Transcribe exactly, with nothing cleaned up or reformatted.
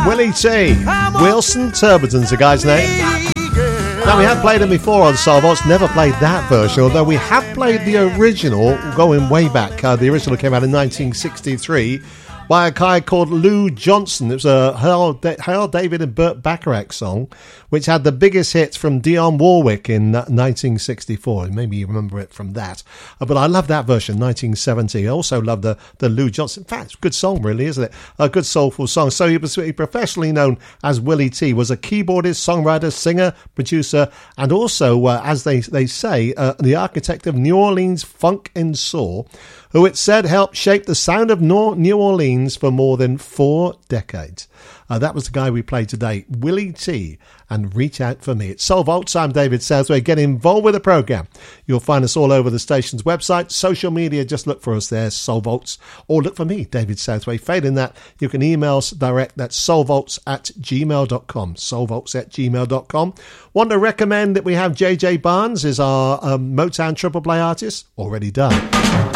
Willie T. Wilson Turberton's the guy's name. Now, we have played him before on Soul Vaults, never played that version, although we have played the original going way back. Uh, the original came out in nineteen sixty-three by a guy called Lou Johnson. It was a Harold, Harold David and Burt Bacharach song, which had the biggest hits from Dionne Warwick in nineteen sixty-four. Maybe you remember it from that. Uh, but I love that version, nineteen seventy. I also love the, the Lou Johnson. In fact, it's a good song, really, isn't it? A good soulful song. So he was professionally known as Willie T, was a keyboardist, songwriter, singer, producer, and also, uh, as they, they say, uh, the architect of New Orleans funk and soul, who it said helped shape the sound of New Orleans for more than four decades. Uh, that was the guy we played today, Willie T, and Reach Out For Me. It's Soul Vaults. I'm David Southway. Get involved with the programme. You'll find us all over the station's website, social media. Just look for us there, Soul Vaults, or look for me, David Southway. Failing that, you can email us direct. That's soulvaults at gmail dot com. soulvaults at gmail dot com. Want to recommend that we have J J Barnes as our um, Motown triple play artist? Already done.